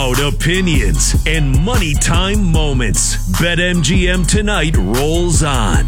Loud opinions and money time moments. BetMGM tonight rolls on.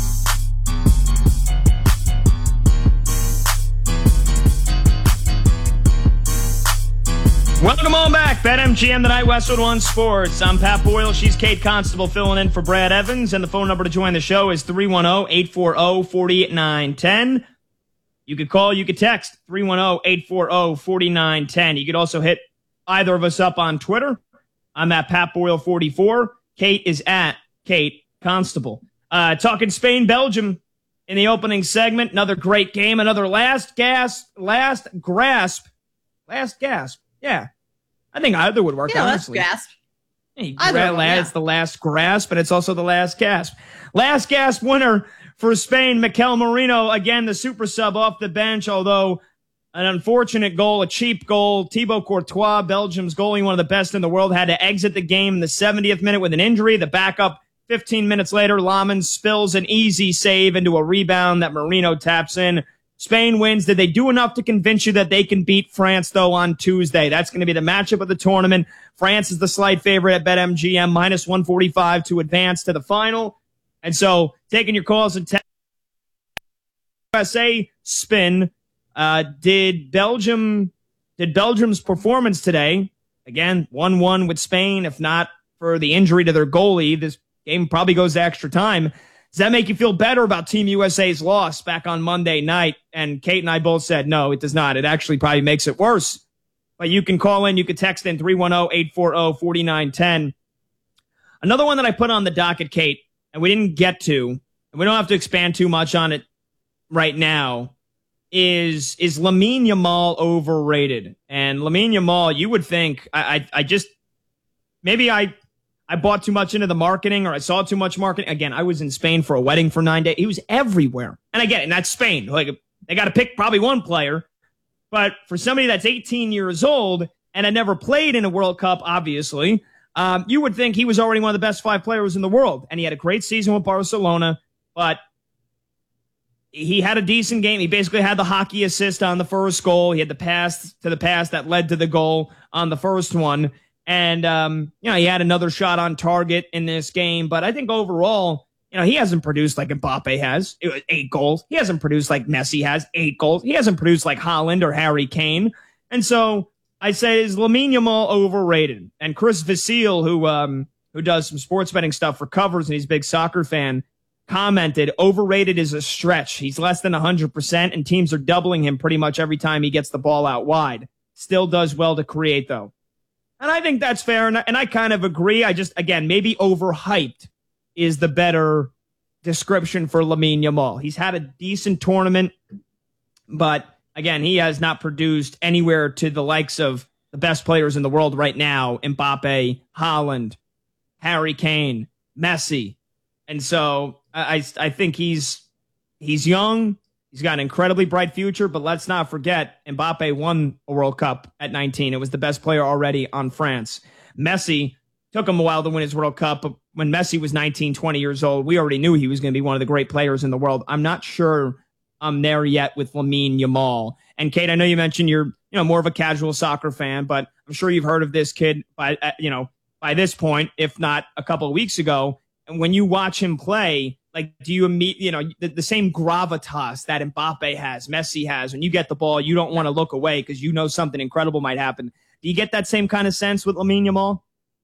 Welcome on back. BetMGM tonight, Westwood One Sports. I'm Pat Boyle. She's Kate Constable filling in for Brad Evans. And the phone number to join the show is 310-840-4910. You could call, you could text 310-840-4910. You could also hit either of us up on Twitter. I'm at Pat Boyle 44. Kate is at Kate Constable. Talking Spain, Belgium in the opening segment. Another great game. Another last grasp. Yeah. I think either would work, honestly. Last gasp. It's the last grasp, but it's also the last gasp. Last gasp winner for Spain, Mikel Merino. Again, the super sub off the bench, although an unfortunate goal, a cheap goal. Thibaut Courtois, Belgium's goalie, one of the best in the world, had to exit the game in the 70th minute with an injury. The backup 15 minutes later, Lamin spills an easy save into a rebound that Merino taps in. Spain wins. Did they do enough to convince you that they can beat France, though, on Tuesday? That's going to be the matchup of the tournament. France is the slight favorite at BetMGM, minus 145 to advance to the final. And so, taking your calls and text. USA spin. Did Belgium's performance today, again, 1-1 with Spain, if not for the injury to their goalie, this game probably goes to extra time. Does that make you feel better about Team USA's loss back on Monday night? And Kate and I both said, no, it does not. It actually probably makes it worse. But you can call in. You can text in 310-840-4910. Another one that I put on the docket, Kate, and we didn't get to, and we don't have to expand too much on it right now, is Lamine Yamal overrated? And Lamine Yamal, you would think, I bought too much into the marketing, or I saw too much marketing. Again, I was in Spain for a wedding for 9 days. He was everywhere. And I get it, and that's Spain. Like, they got to pick probably one player. But for somebody that's 18 years old and had never played in a World Cup, obviously, you would think he was already one of the best 5 players in the world. And he had a great season with Barcelona, but he had a decent game. He basically had the hockey assist on the first goal. He had the pass that led to the goal on the first one. And, he had another shot on target in this game. But I think overall, he hasn't produced like Mbappe has. It was 8 goals. He hasn't produced like Messi has, 8 goals. He hasn't produced like Haaland or Harry Kane. And so I say, is Lamine Yamal overrated? And Chris Vasile, who does some sports betting stuff for Covers, and he's a big soccer fan, commented, overrated is a stretch. He's less than 100%, and teams are doubling him pretty much every time he gets the ball out wide. Still does well to create, though. And I think that's fair, and I kind of agree. I just, again, maybe overhyped is the better description for Lamine Yamal. He's had a decent tournament, but, again, he has not produced anywhere to the likes of the best players in the world right now, Mbappe, Haaland, Harry Kane, Messi. And so I think he's young. He's got an incredibly bright future, but let's not forget, Mbappe won a World Cup at 19. It was the best player already on France. Messi took him a while to win his World Cup, but when Messi was 19, 20 years old, we already knew he was going to be one of the great players in the world. I'm not sure I'm there yet with Lamine Yamal. And Kate, I know you mentioned you're more of a casual soccer fan, but I'm sure you've heard of this kid by this point, if not a couple of weeks ago. And when you watch him play, like, do you meet, the same gravitas that Mbappe has, Messi has, when you get the ball, you don't want to look away because something incredible might happen. Do you get that same kind of sense with Lamine Yamal?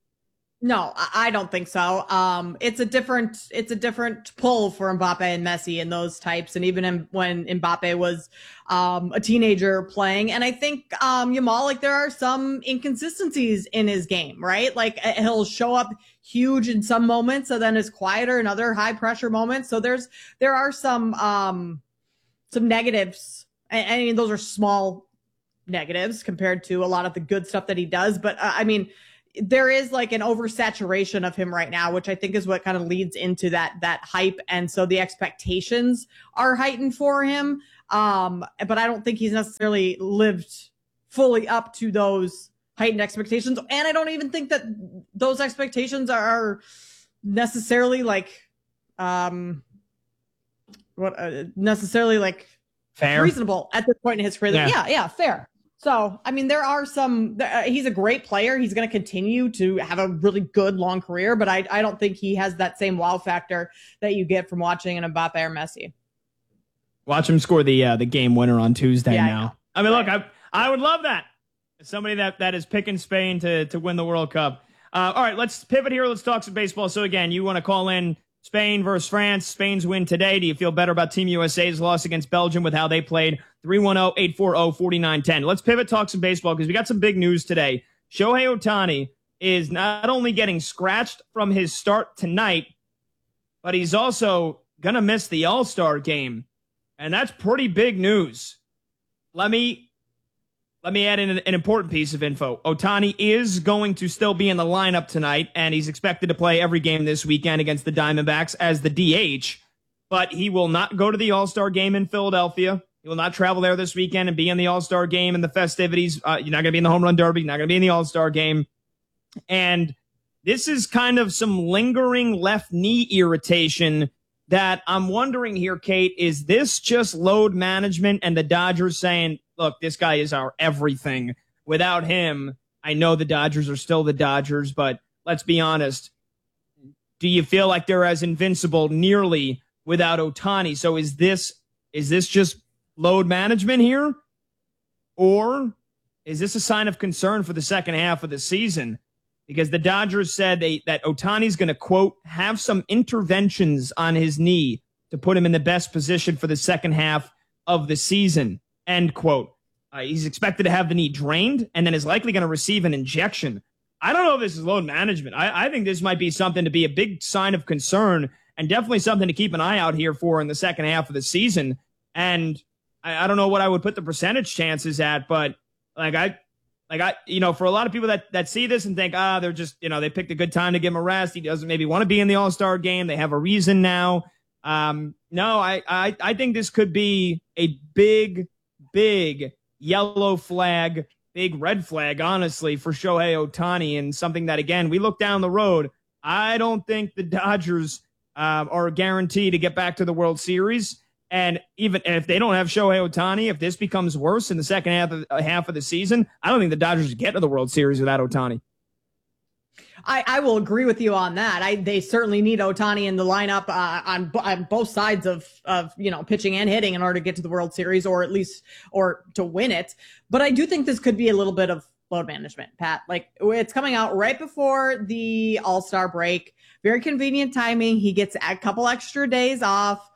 No, I don't think so. It's a different pull for Mbappe and Messi and those types. And even when Mbappe was, a teenager playing. And I think, Yamal, like, there are some inconsistencies in his game, right? Like, he'll show up huge in some moments and then is quieter in other high pressure moments. So there are some negatives. I mean, those are small negatives compared to a lot of the good stuff that he does. But there is like an oversaturation of him right now, which I think is what kind of leads into that hype. And so the expectations are heightened for him. But I don't think he's necessarily lived fully up to those heightened expectations. And I don't even think that those expectations are necessarily necessarily fair, reasonable at this point in his career. Yeah, fair. So, I mean, there are some, he's a great player. He's going to continue to have a really good long career, but I don't think he has that same wow factor that you get from watching an Mbappe or Messi. Watch him score the game winner on Tuesday now. I mean, look, I would love that. Somebody that is picking Spain to win the World Cup. All right, let's pivot here. Let's talk some baseball. So, again, you want to call in Spain versus France. Spain's win today. Do you feel better about Team USA's loss against Belgium with how they played? 310-840-4910. Let's pivot, talk some baseball because we got some big news today. Shohei Ohtani is not only getting scratched from his start tonight, but he's also going to miss the All-Star game. And that's pretty big news. Let me add in an important piece of info. Ohtani is going to still be in the lineup tonight, and he's expected to play every game this weekend against the Diamondbacks as the DH, but he will not go to the All-Star game in Philadelphia. He will not travel there this weekend and be in the All-Star game and the festivities. You're not going to be in the Home Run Derby. You're not going to be in the All-Star game. And this is kind of some lingering left knee irritation that I'm wondering here, Kate, is this just load management and the Dodgers saying, look, this guy is our everything. Without him, I know the Dodgers are still the Dodgers, but let's be honest. Do you feel like they're as invincible nearly without Ohtani? So is this just load management here? Or is this a sign of concern for the second half of the season? Because the Dodgers said that Ohtani's going to, quote, have some interventions on his knee to put him in the best position for the second half of the season, end quote. He's expected to have the knee drained and then is likely going to receive an injection. I don't know if this is load management. I think this might be something to be a big sign of concern and definitely something to keep an eye out here for in the second half of the season. And I don't know what I would put the percentage chances at, but for a lot of people that see this and think, they're just, they picked a good time to give him a rest. He doesn't maybe want to be in the All-Star game. They have a reason now. No, I think this could be a big yellow flag, big red flag, honestly, for Shohei Ohtani, and something that, again, we look down the road. I don't think the Dodgers are guaranteed to get back to the World Series. And even if they don't have Shohei Ohtani, if this becomes worse in the second half of the season, I don't think the Dodgers get to the World Series without Ohtani. I will agree with you on that. They certainly need Ohtani in the lineup on both sides of pitching and hitting in order to get to the World Series or to win it. But I do think this could be a little bit of load management, Pat. Like, it's coming out right before the All-Star break. Very convenient timing. He gets a couple extra days off.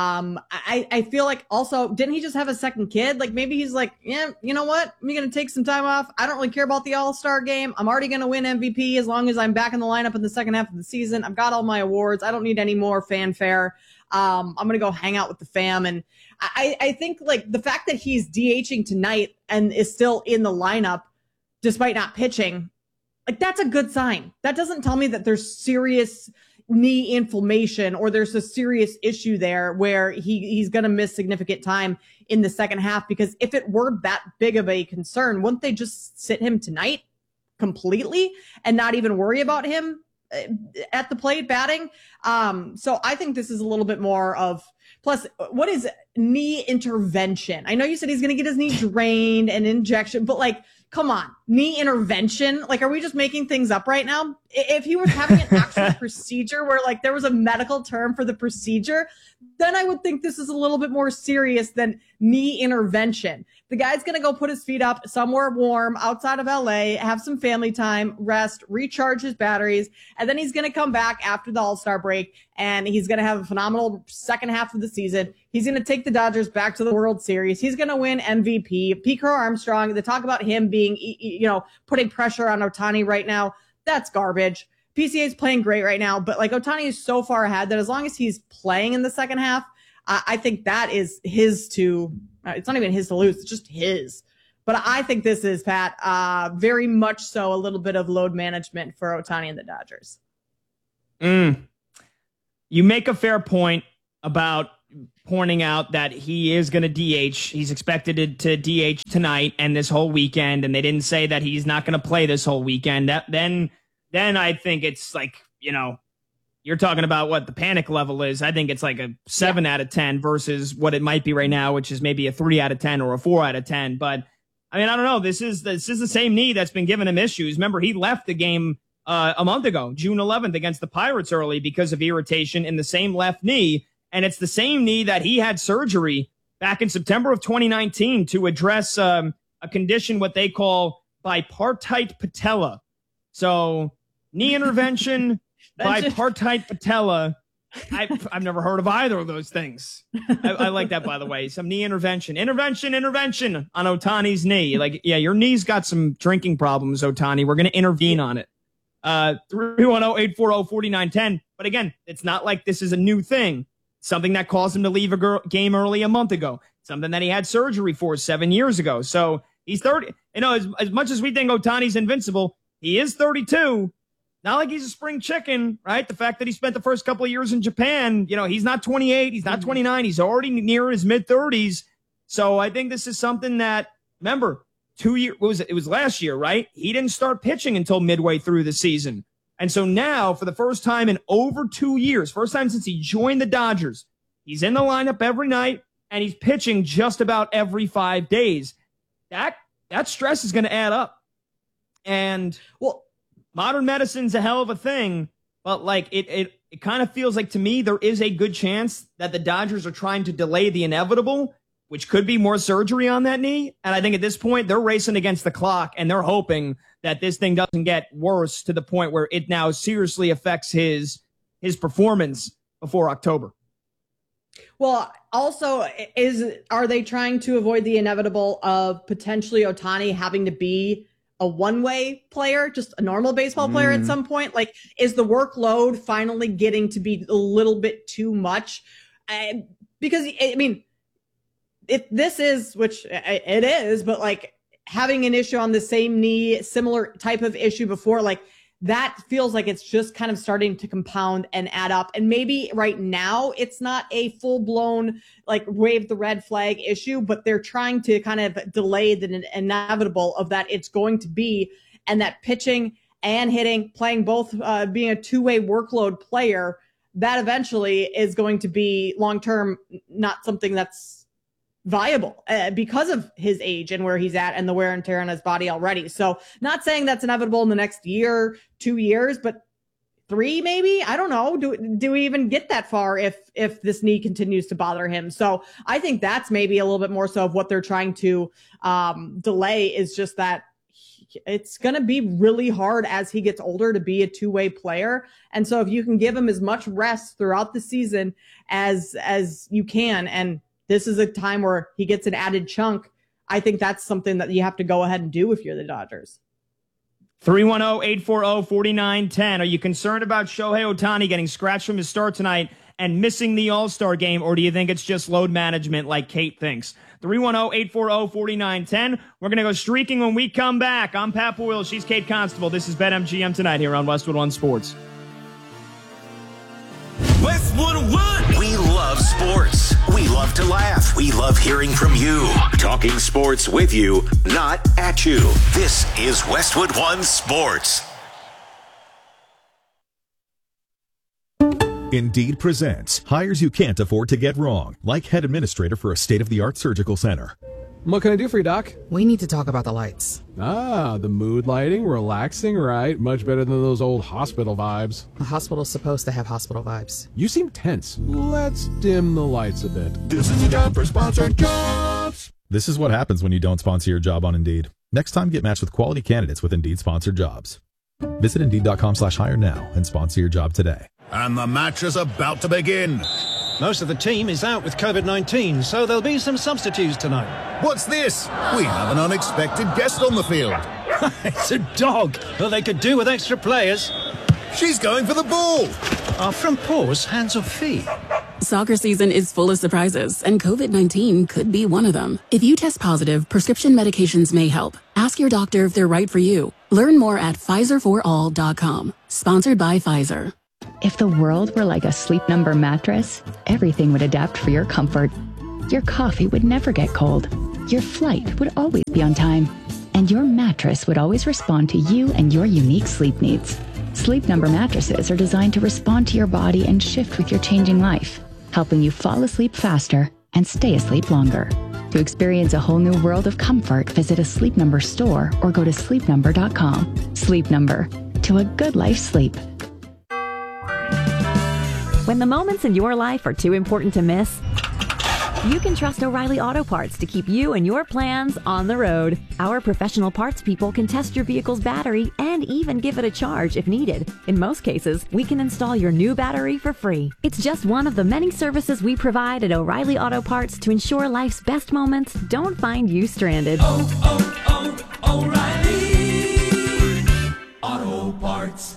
I feel like also, didn't he just have a second kid? Like, maybe he's like, yeah, you know what? I'm going to take some time off. I don't really care about the All-Star game. I'm already going to win MVP as long as I'm back in the lineup in the second half of the season. I've got all my awards. I don't need any more fanfare. I'm going to go hang out with the fam. And I think like the fact that he's DHing tonight and is still in the lineup despite not pitching, like, that's a good sign. That doesn't tell me that there's serious knee inflammation or there's a serious issue there where he's going to miss significant time in the second half, because if it were that big of a concern, wouldn't they just sit him tonight completely and not even worry about him at the plate batting? So I think this is a little bit more of, plus, what is knee intervention? I know you said he's going to get his knee drained and injection, but like, come on, knee intervention. Like, are we just making things up right now? If he was having an actual procedure where like there was a medical term for the procedure, then I would think this is a little bit more serious than knee intervention. The guy's going to go put his feet up somewhere warm outside of LA, have some family time, rest, recharge his batteries, and then he's going to come back after the All-Star break and he's going to have a phenomenal second half of the season. He's going to take the Dodgers back to the World Series. He's going to win MVP. Pete Crow Armstrong, they talk about him being, putting pressure on Ohtani right now. That's garbage. PCA is playing great right now, but like, Ohtani is so far ahead that as long as he's playing in the second half, I think that is his to, it's not even his to lose, it's just his. But I think this is, Pat, very much so a little bit of load management for Ohtani and the Dodgers. You make a fair point about pointing out that he is going to DH. He's expected to DH tonight and this whole weekend, and they didn't say that he's not going to play this whole weekend. Then I think it's like, you're talking about what the panic level is. I think it's like a 7 out of 10 versus what it might be right now, which is maybe a 3 out of 10 or a 4 out of 10. But I mean, I don't know. This is the same knee that's been giving him issues. Remember, he left the game a month ago, June 11th, against the Pirates early because of irritation in the same left knee. And it's the same knee that he had surgery back in September of 2019 to address a condition, what they call bipartite patella. So knee intervention, bipartite patella. I've never heard of either of those things. I like that, by the way. Some knee intervention on Ohtani's knee. Like, yeah, your knee's got some drinking problems, Ohtani. We're going to intervene on it. 310-840-4910. But again, it's not like this is a new thing. Something that caused him to leave a game early a month ago. Something that he had surgery for 7 years ago. So he's 30. You know, as much as we think Ohtani's invincible, he is 32. Not like he's a spring chicken, right? The fact that he spent the first couple of years in Japan, you know, he's not 28, he's not 29, he's already near his mid-30s. So I think this is something that, remember, 2 years, it was last year, right? He didn't start pitching until midway through the season. And so now, for the first time in over 2 years, first time since he joined the Dodgers, he's in the lineup every night, and he's pitching just about every 5 days. That stress is going to add up. And, well, modern medicine's a hell of a thing, but like it kind of feels like to me there is a good chance that the Dodgers are trying to delay the inevitable, which could be more surgery on that knee. And I think at this point they're racing against the clock and they're hoping that this thing doesn't get worse to the point where it now seriously affects his performance before October. Well, also, are they trying to avoid the inevitable of potentially Ohtani having to be a one-way player, just a normal baseball player at some point? Like, is the workload finally getting to be a little bit too much? Because, I mean, if this is, which it is, but like having an issue on the same knee, similar type of issue before, like that feels like it's just kind of starting to compound and add up. And maybe right now it's not a full-blown like wave the red flag issue, but they're trying to kind of delay the inevitable of that it's going to be, and that pitching and hitting, playing both, being a two-way workload player, that eventually is going to be long-term not something that's viable because of his age and where he's at and the wear and tear on his body already. So not saying that's inevitable in the next year, 2 years, but 3 maybe. I don't know. Do we even get that far if this knee continues to bother him? So I think that's maybe a little bit more so of what they're trying to delay, is just that it's going to be really hard as he gets older to be a two-way player. And so if you can give him as much rest throughout the season as you can, and this is a time where he gets an added chunk, I think that's something that you have to go ahead and do if you're the Dodgers. 310-840-4910. Are you concerned about Shohei Ohtani getting scratched from his start tonight and missing the All-Star game, or do you think it's just load management like Kate thinks? 310-840-4910. We're going to go streaking when we come back. I'm Pat Boyle. She's Kate Constable. This is BetMGM Tonight here on Westwood One Sports. Westwood One. We love sports. We love to laugh. We love hearing from you. Talking sports with you, not at you. This is Westwood One Sports. Indeed presents hires you can't afford to get wrong, like head administrator for a state-of-the-art surgical center. What can I do for you, Doc? We need to talk about the lights. Ah, the mood lighting, relaxing, right? Much better than those old hospital vibes. A hospital's supposed to have hospital vibes. You seem tense. Let's dim the lights a bit. This is the time for sponsored jobs. This is what happens when you don't sponsor your job on Indeed. Next time, get matched with quality candidates with Indeed sponsored jobs. Visit Indeed.com/hire now and sponsor your job today. And the match is about to begin. Most of the team is out with COVID-19, so there'll be some substitutes tonight. What's this? We have an unexpected guest on the field. It's a dog. Well, they could do with extra players. She's going for the ball. Are front paws hands or feet? Soccer season is full of surprises, and COVID-19 could be one of them. If you test positive, prescription medications may help. Ask your doctor if they're right for you. Learn more at PfizerForAll.com. Sponsored by Pfizer. If the world were like a Sleep Number mattress, everything would adapt for your comfort. Your coffee would never get cold. Your flight would always be on time. And your mattress would always respond to you and your unique sleep needs. Sleep Number mattresses are designed to respond to your body and shift with your changing life, helping you fall asleep faster and stay asleep longer. To experience a whole new world of comfort, visit a Sleep Number store or go to sleepnumber.com. Sleep Number. To a good night's sleep. When the moments in your life are too important to miss, you can trust O'Reilly Auto Parts to keep you and your plans on the road. Our professional parts people can test your vehicle's battery and even give it a charge if needed. In most cases, we can install your new battery for free. It's just one of the many services we provide at O'Reilly Auto Parts to ensure life's best moments don't find you stranded. O'Reilly Auto Parts.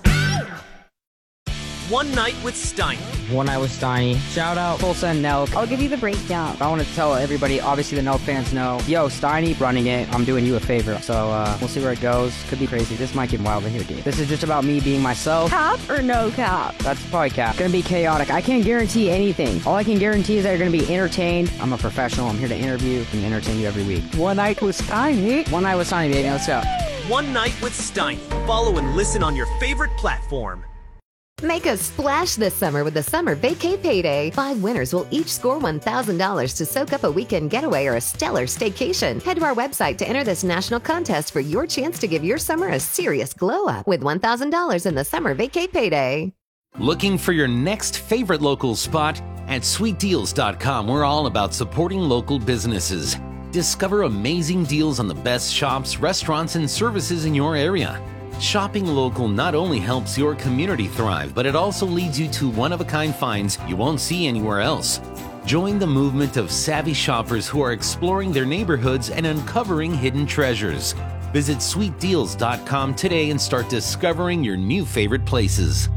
One Night with Steiny. One Night with Steiny. Shout out Tulsa and Nelk. I'll give you the breakdown. I want to tell everybody, obviously the Nelk fans know, yo, Steiny running it, I'm doing you a favor. So we'll see where it goes. Could be crazy. This might get wild in here, dude. This is just about me being myself. Cap or no cap? That's probably cap. Gonna be chaotic. I can't guarantee anything. All I can guarantee is that you're gonna be entertained. I'm a professional. I'm here to interview and entertain you every week. One Night with Steiny. One Night with Steiny, baby. Let's go. One Night with Steiny. Follow and listen on your favorite platform. Make a splash this summer with the Summer Vacay Payday. 5 winners will each score $1,000 to soak up a weekend getaway or a stellar staycation. Head to our website to enter this national contest for your chance to give your summer a serious glow up with $1,000 in the Summer Vacay Payday. Looking for your next favorite local spot? At sweetdeals.com, we're all about supporting local businesses. Discover amazing deals on the best shops, restaurants, and services in your area. Shopping local not only helps your community thrive, but it also leads you to one-of-a-kind finds you won't see anywhere else. Join the movement of savvy shoppers who are exploring their neighborhoods and uncovering hidden treasures. Visit sweetdeals.com today and start discovering your new favorite places.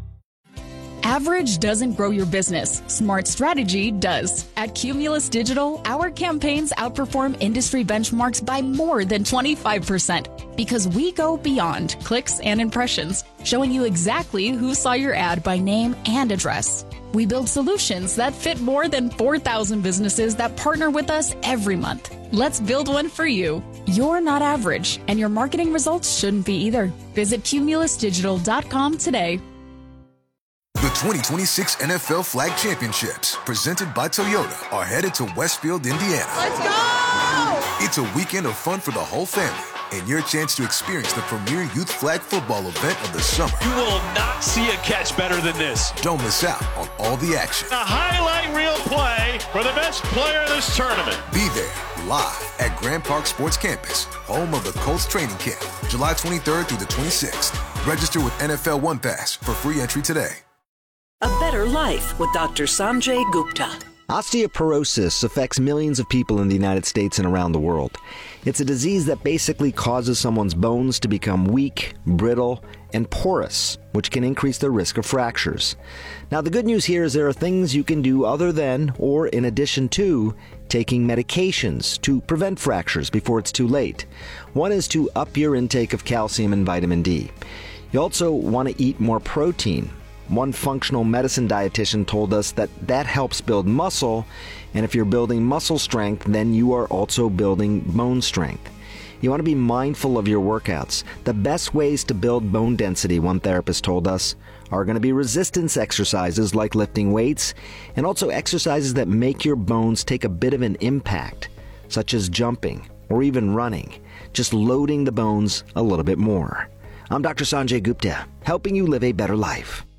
Average doesn't grow your business. Smart strategy does. At Cumulus Digital, our campaigns outperform industry benchmarks by more than 25% because we go beyond clicks and impressions, showing you exactly who saw your ad by name and address. We build solutions that fit more than 4,000 businesses that partner with us every month. Let's build one for you. You're not average, and your marketing results shouldn't be either. Visit cumulusdigital.com today. The 2026 NFL Flag Championships, presented by Toyota, are headed to Westfield, Indiana. Let's go! It's a weekend of fun for the whole family and your chance to experience the premier youth flag football event of the summer. You will not see a catch better than this. Don't miss out on all the action. A highlight reel play for the best player of this tournament. Be there live at Grand Park Sports Campus, home of the Colts training camp, July 23rd through the 26th. Register with NFL One Pass for free entry today. A better life with Dr. Sanjay Gupta. Osteoporosis affects millions of people in the United States and around the world. It's a disease that basically causes someone's bones to become weak, brittle, and porous, which can increase their risk of fractures. Now, the good news here is there are things you can do other than, or in addition to, taking medications to prevent fractures before it's too late. One is to up your intake of calcium and vitamin D. You also want to eat more protein. One functional medicine dietitian told us that helps build muscle, and if you're building muscle strength, then you are also building bone strength. You want to be mindful of your workouts. The best ways to build bone density, one therapist told us, are going to be resistance exercises like lifting weights, and also exercises that make your bones take a bit of an impact, such as jumping or even running, just loading the bones a little bit more. I'm Dr. Sanjay Gupta, helping you live a better life.